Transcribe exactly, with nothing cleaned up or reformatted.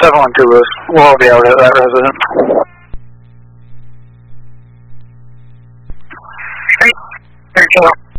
seven one two Lewis. We'll all be out at that resident. Three, three, two.